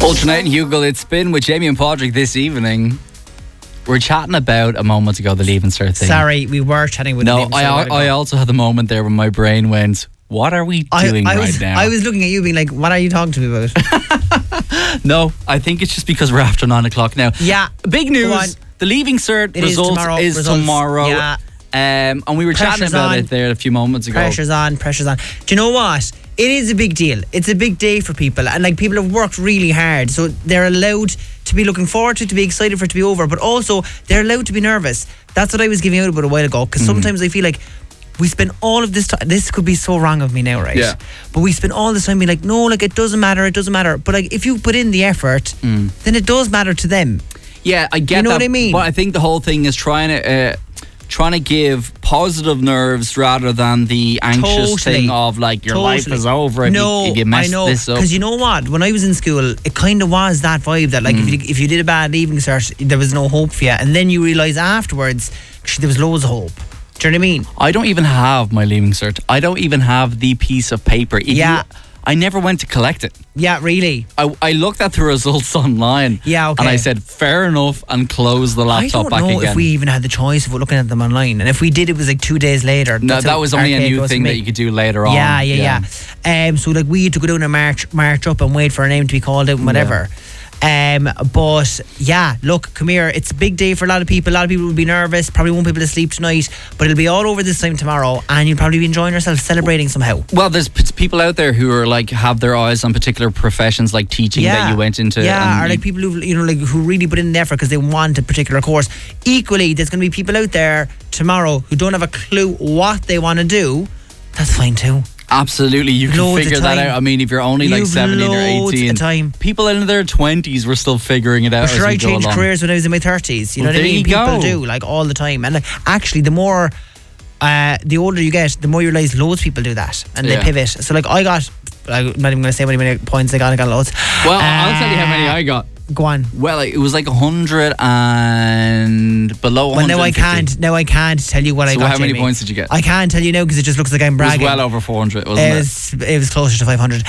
Ultranate and Hugo, it's been with Jamie and Padraig this evening. We're chatting about a moment ago the Leaving Cert thing. Sorry, we were chatting with the Leaving Cert. I also had the moment there when my brain went, what are we doing right now? I was looking at you being like, what are you talking to me about? No, I think it's just because we're after 9 o'clock now. Yeah. Big news. The Leaving Cert result is tomorrow. Yeah. And we were chatting about it there a few moments ago. Pressure's on. Do you know what? It is a big deal. It's a big day for people. And like, people have worked really hard. So they're allowed to be looking forward to it, to be excited for it to be over. But also, they're allowed to be nervous. That's what I was giving out about a while ago. Because sometimes I feel like we spend all of this time. This could be so wrong of me now, right? Yeah. But we spend all this time being like, no, like, it doesn't matter. But like, if you put in the effort, then it does matter to them. Yeah, I get that. You know what I mean? But I think the whole thing is trying to give positive nerves rather than the anxious thing of like your life is over and you messed this up. Because you know what? When I was in school, it kind of was that vibe that like if you did a bad Leaving Cert, there was no hope for you. And then you realise afterwards, there was loads of hope. Do you know what I mean? I don't even have my Leaving Cert. I don't even have the piece of paper. I never went to collect it. Yeah, really? I looked at the results online. Yeah, okay. And I said, fair enough, and closed the laptop back again. I don't know if we even had the choice of looking at them online. And if we did, it was like 2 days later. No, that was only a new thing that you could do later on. Yeah. So like, we had to go down and march up and wait for a name to be called out and whatever. But yeah, look, come here. It's a big day for a lot of people. A lot of people will be nervous. Probably won't be able to sleep tonight. But it'll be all over this time tomorrow, and you'll probably be enjoying yourself, celebrating somehow. Well, there's people out there who are like have their eyes on particular professions, like teaching that you went into. Yeah, or like people who who really put in the effort because they want a particular course. Equally, there's going to be people out there tomorrow who don't have a clue what they want to do. That's fine too. Absolutely, you can figure that out. I mean, if you're only like 17 or 18, people in their 20s were still figuring it out. Sure, I changed careers when I was in my 30s. You know what I mean? People do, like, all the time. And like, actually, the more, the older you get, the more you realise loads of people do that and they pivot. So like, I'm not even going to say how many points I got loads. Well, I'll tell you how many I got. Go on. Well, it was like 100 and below 150. Well, now I can't tell you what I got. So how many Jamie. points did you get? I can't tell you now because it just looks like I'm bragging. It was well over 400, wasn't it? It was closer to 500.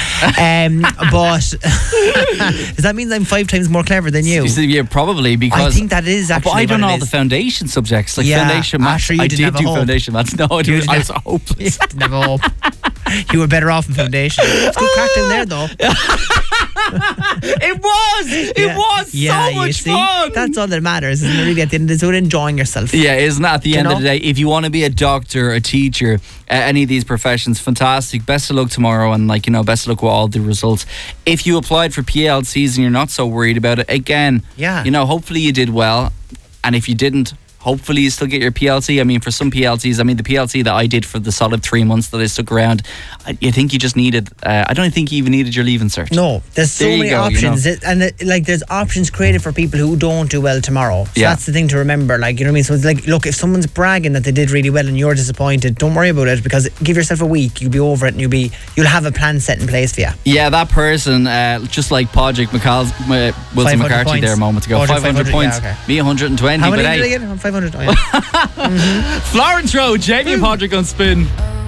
But does that mean I'm 5 times more clever than you? Yeah, probably, because I think that is actually. But I don't know all the foundation subjects, like foundation maths. Sure, I did do foundation maths. No, I was hopeless. You didn't have a hope. You were better off in foundation. It's good crack down there, though. It was so much fun. That's all that matters, isn't it? Really, at the end of the day, enjoying yourself. Yeah, isn't that at the end of the day? If you want to be a doctor, a teacher, any of these professions, fantastic. Best of luck tomorrow, and best of luck with all the results. If you applied for PLCs and you're not so worried about it, again, hopefully you did well, and if you didn't, hopefully you still get your PLC. I mean, for some PLCs, the PLC that I did for the solid 3 months that I stuck around, I think you just needed, I don't think you even needed your Leaving Cert. No, there's so many options. And there's options created for people who don't do well tomorrow. So that's the thing to remember. Like, you know what I mean? So it's like, look, if someone's bragging that they did really well and you're disappointed, don't worry about it, because give yourself a week, you'll be over it, and you'll have a plan set in place for you. Yeah, that person, just like Padraig Wilson McCarthy points there a moment ago, 500 points, me 120. How many did I get? 500. Oh, yeah. Florence Road, Jamie and Padraig on Spin.